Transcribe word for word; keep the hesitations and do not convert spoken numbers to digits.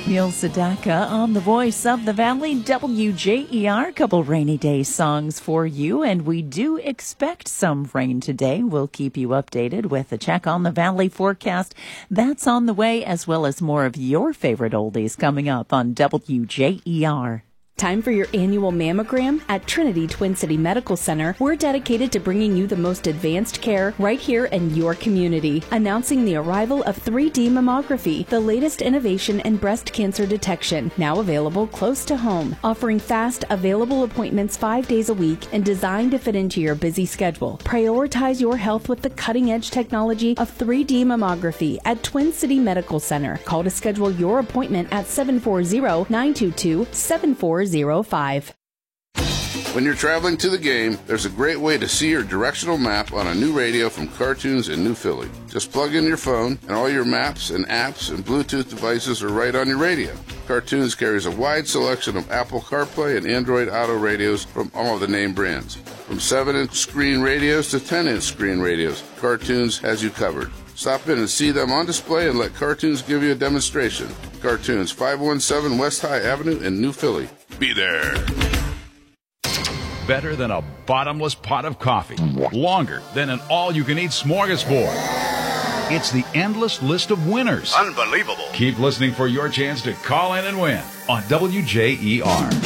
Neil Sedaka on the Voice of the Valley, W J E R. Couple rainy day songs for you, and we do expect some rain today. We'll keep you updated with a check on the Valley forecast. That's on the way, as well as more of your favorite oldies coming up on W J E R. Time for your annual mammogram? At Trinity Twin City Medical Center, we're dedicated to bringing you the most advanced care right here in your community. Announcing the arrival of three D mammography, the latest innovation in breast cancer detection, now available close to home, offering fast, available appointments five days a week and designed to fit into your busy schedule. Prioritize your health with the cutting-edge technology of three D mammography at Twin City Medical Center. Call to schedule your appointment at seven four zero, nine two two, seven four zero five. When you're traveling to the game, there's a great way to see your directional map on a new radio from Cartoons in New Philly. Just plug in your phone, and all your maps and apps and Bluetooth devices are right on your radio. Cartoons carries a wide selection of Apple CarPlay and Android Auto radios from all of the name brands. From seven inch screen radios to ten inch screen radios, Cartoons has you covered. Stop in and see them on display and let Cartoons give you a demonstration. Cartoons, five one seven West High Avenue in New Philly. Be there. Better than a bottomless pot of coffee. Longer than an all-you-can-eat smorgasbord. It's the endless list of winners. Unbelievable. Keep listening for your chance to call in and win on W J E R.